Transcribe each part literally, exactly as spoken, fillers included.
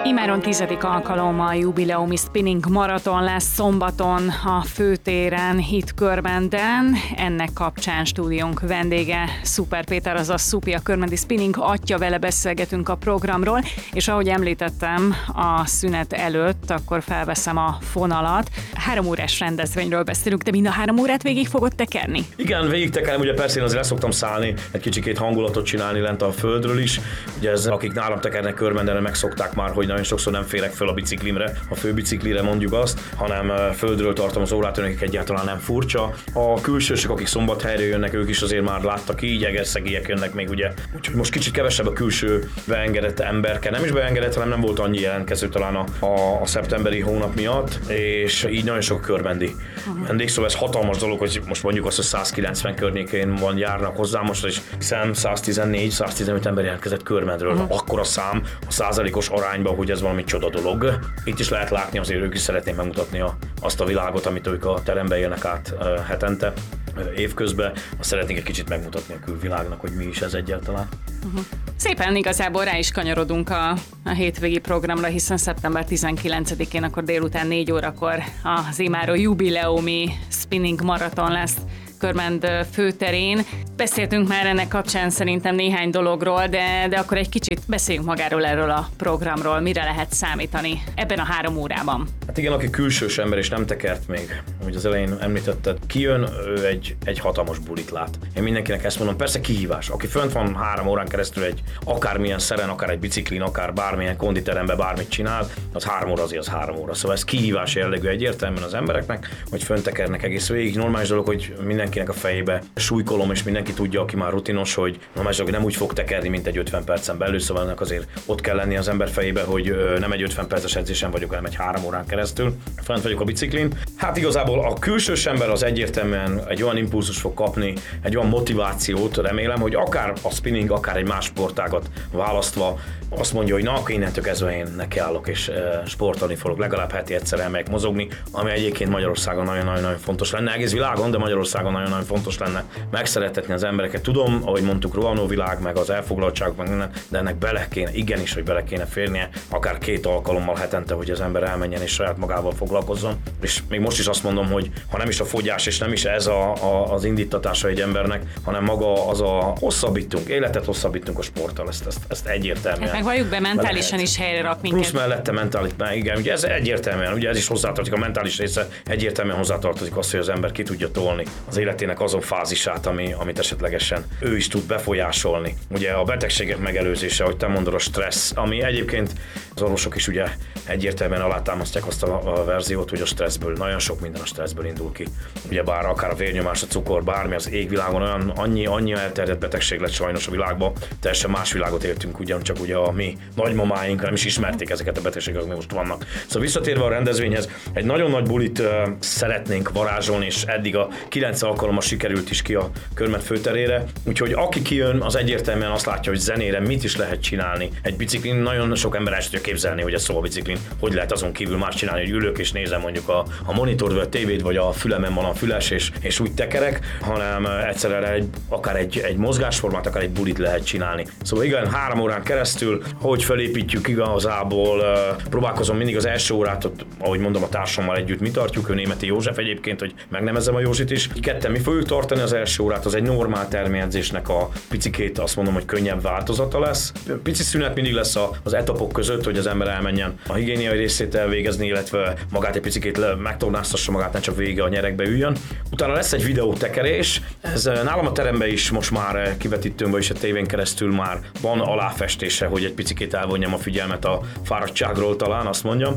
Imáron tizedik alkalommal jubileumi spinning maraton lesz szombaton a főtéren, itt Körmenden. Ennek kapcsán stúdiónk vendége Szuper Péter, azaz Szupi, a körmendi spinning atya, vele beszélgetünk a programról, és ahogy említettem a szünet előtt, akkor felveszem a fonalat. Három órás rendezvényről beszélünk, de mind a három órát végig fogod tekerni? Igen, végig tekerem, ugye persze én azért le szoktam szállni, egy kicsikét hangulatot csinálni lent a földről is. Ugye ez, akik nálam tekernek Körmenden, megszokták már, hogy nagyon sokszor nem félek föl a biciklimre, a főbiciklire mondjuk azt, hanem földről tartom az órát, nekik egyáltalán nem furcsa. A külsősök, akik Szombathelyről jönnek, ők is azért már láttak így, egerszegiek jönnek még ugye. Úgyhogy most kicsit kevesebb a külső beengedett emberke, nem is beengedett, hanem nem volt annyi jelentkező talán a, a, a szeptemberi hónap miatt, és így nagyon sok körmendi vendég, szóval ez hatalmas dolog, hogy most mondjuk azt, hogy száz kilencven környékén van, járnak hozzá, most is hiszem száz tizennégy száz tizenöt ember jelentkezett Körmendről. Uh-huh. Akkora szám a százalékos arányban, hogy ez valami csoda dolog. Itt is lehet látni, azért ők is szeretnék megmutatni a, azt a világot, amit ők a teremben élnek át uh, hetente, uh, évközben. Azt szeretnék egy kicsit megmutatni a külvilágnak, hogy mi is ez egyáltalán. Uh-huh. Szépen igazából rá is kanyarodunk a, a hétvégi programra, hiszen szeptember tizenkilencedikén, akkor délután négy órakor az imáron jubileumi spinning maraton lesz Körmend főterén. Beszéltünk már ennek kapcsán szerintem néhány dologról, de, de akkor egy kicsit beszéljünk magáról, erről a programról, mire lehet számítani ebben a három órában. Hát igen, aki külsős ember és nem tekert még, hogy az elején említetted, kijön, ő egy, egy hatalmas bulit lát. Én mindenkinek ezt mondom, persze kihívás. Aki fönt van három órán keresztül egy akármilyen szeren, akár egy biciklin, akár bármilyen konditeremben bármit csinál, az három óra azért az három óra. Szóval ez kihívás jellegű egyértelműen az embereknek, hogy fönt tekernek egész végig. Normális dolog, hogy mindenkinek a fejébe súlykolom, és mindenki tudja, aki már rutinos, hogy normális dolog, nem úgy fog tekerni, mint egy ötven percen belül, szóval ennek azért ott kell lenni az ember fejébe, hogy nem egy ötven perces edzésen vagyok, hanem egy három órán keresztül. Fent vagyok a biciklin. Hát igazából a külsős ember az egyértelműen egy olyan impulzus fog kapni, egy olyan motivációt, remélem, hogy akár a spinning, akár egy más sportágat választva azt mondja, hogy na, akkor innentől kezdve én nekiállok és sportolni fogok, legalább heti egyszer elmegyek mozogni, ami egyébként Magyarországon nagyon-nagyon fontos lenne, egész világon, de Magyarországon nagyon-nagyon fontos lenne megszeretetni az embereket. Tudom, ahogy mondtuk, rohanó világ, meg az elfoglaltság, meg minden, de ennek bele kéne, igenis, hogy bele kéne férnie, akár két alkalommal hetente, hogy az ember elmenjen és saját magával foglalkozzon. És még most is azt mondom, hogy ha nem is a fogyás, és nem is ez a, a, az indítatása egy embernek, hanem maga az a hosszabbítunk, életet hosszabbítunk a sporttal, ezt, ezt, ezt egyértelműen. Hát meg valljuk be, mentálisan is helyre rak minket. Plusz mellette mentális, igen, ugye ez egyértelműen, ugye ez is hozzátartozik, a mentális része egyértelműen hozzátartozik azt, hogy az ember ki tudja tolni az életének azon fázisát, ami, amit esetlegesen ő is tud befolyásolni. Ugye a betegségek megelőzése, hogy te mondod, a stressz, ami egyébként az orvosok is ugye egyértelműen alátámasztják azt a, a verziót, hogy a stresszből, nagyon sok minden a stresszből indul ki. Ugye bár akár a vérnyomás, a cukor, bármi az égvilágon olyan annyi, annyi elterjedt betegség lett sajnos a világban, teljesen más világot éltünk, ugyancsak ugye a mi nagymamáink nem is ismerték ezeket a betegségeket, amik most vannak. Szóval visszatérve a rendezvényhez, egy nagyon nagy bulit uh, szeretnénk varázsolni, és eddig a kilenc alkalommal sikerült is ki a Körmend főterére, úgyhogy aki kijön, az egyértelműen azt látja, hogy zenére mit is lehet csinálni. Egy biciklin nagyon sok ember el tudja képzelni, hogy ez szó a biciklin, hogy lehet azon kívül más csinálni, hogy ülök és nézem mondjuk a, a monitort, vagy a tévét, vagy a fülemen van a füles, és, és úgy tekerek, hanem egyszerűen egy, akár egy, egy mozgásformát, akár egy bulit lehet csinálni. Szóval igen, három órán keresztül, hogy felépítjük igazából, próbálkozom mindig az első órát, ott, ahogy mondom, a társammal együtt mi tartjuk, ő Németi József egyébként, hogy megnevezzem a Józsit is. Ketten mi fogjuk tartani az első órát, az egy normál természedzésnek a picikét, azt mondom, hogy könnyebb változata lesz. Pici szünet mindig lesz az etapok között, hogy az ember elmenjen a higiéniai részét elvégezni, illetve magát egy picikét megtornáztassa magát, ne csak végig a nyerekbe üljön. Utána lesz egy videótekerés, ez nálam a teremben is most már kivetítőmben is a tévén keresztül már van aláfestése, hogy egy picikét elvonjam a figyelmet a fáradtságról, talán azt mondjam.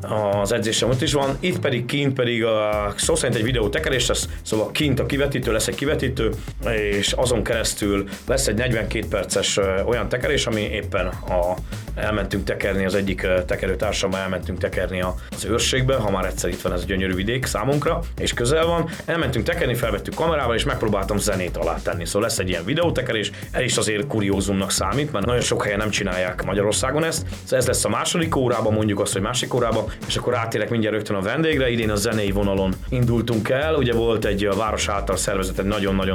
Az edzésem ott is van, itt pedig kint pedig a, szó szerint egy videótekerés lesz, szóval kint a kivetítő, lesz egy kivetítő, és azon keresztül lesz egy negyvenkét perces olyan tekerés, ami éppen a, elmentünk tekerni az egyik tekerőtársammal, elmentünk tekerni az őrségbe, ha már egyszer itt van ez a gyönyörű vidék számunkra, és közel van. Elmentünk tekerni, felvettük kamerával, és megpróbáltam zenét alátenni. Szóval lesz egy ilyen videótekerés, ez is azért kuriózumnak számít, mert nagyon sok helyen nem csinálják Magyarországon ezt. Szóval ez lesz a második órában, mondjuk azt, hogy másik órában, és akkor átérek mindjárt rögtön a vendégre. Idén a zenei vonalon indultunk el, ugye volt egy a város által szervezett egy nagyon-nagyon-nagyon jó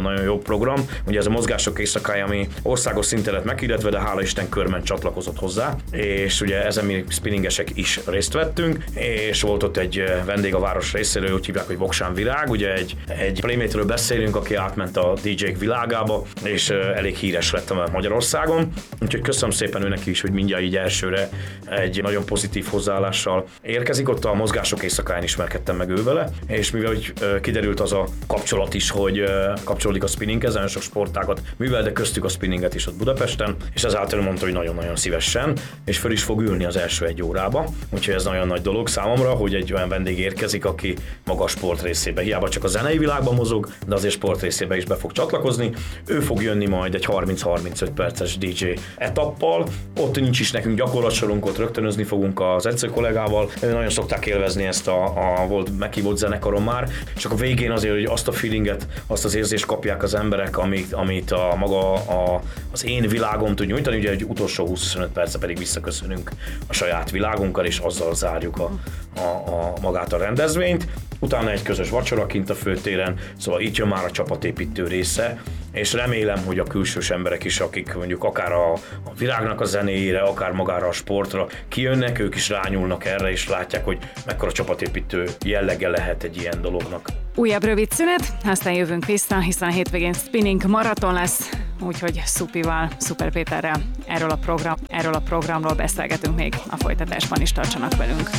program, ugye ez a mozgások éjszakája, ami országos szinten lett meghirdetve, de hála Isten Körment csatlakozott hozzá, és ugye ezen mi spinningesek is részt vettünk, és volt ott egy vendég a város részéről, úgy hívják, hogy Voksán Virág, ugye egy, egy playmate-ről beszélünk, aki átment a dé jék világába, és elég híres lett a Magyarországon, úgyhogy köszönöm szépen ő neki is, hogy mindjárt így elsőre egy nagyon pozitív hozzáállással érkezik. Ott a mozgások éjszakáján ismerkedtem meg ő vele, és mivel hogy kiderült az a kapcsolat is, hogy kapcsolódik a spinninghez, nagyon sok sportágat művel, de köztük a spinninget is ott Budapesten, és ezáltal mondta, hogy nagyon-nagyon szívesen, és föl is fog ülni az első egy órába, úgyhogy ez nagyon nagy dolog számomra, hogy egy olyan vendég érkezik, aki maga a sport részébe, hiába csak a zenei világban mozog, de azért sport részébe is be fog csatlakozni. Ő fog jönni majd egy harminc-harmincöt perces dé jé etappal, ott nincs is nekünk gyakorlatsorunk, ott rögtönözni fogunk az edző kollégával, nagyon szokták élvezni ezt a, a volt meghívott zenekaron már, csak a végén azért, hogy azt a feelinget, azt az érzést kapják az emberek, amit, amit a maga a, az én világom tud nyújtani, ugye egy utolsó húsz-huszonöt perce pedig visszaköszönünk a saját világunkkal, és azzal zárjuk a, a, a magát a rendezvényt. Utána egy közös vacsora kint a főtéren, szóval itt jön már a csapatépítő része, és remélem, hogy a külsős emberek is, akik mondjuk akár a, a virágnak a zenéjére, akár magára a sportra kijönnek, ők is rányulnak erre, és látják, hogy mekkora csapatépítő jellege lehet egy ilyen dolognak. Újabb rövid szünet, aztán jövünk vissza, hiszen a hétvégén spinning maraton lesz, úgyhogy Szupival, Szuper Péterrel erről a, program, erről a programról beszélgetünk még a folytatásban is, tartsanak velünk.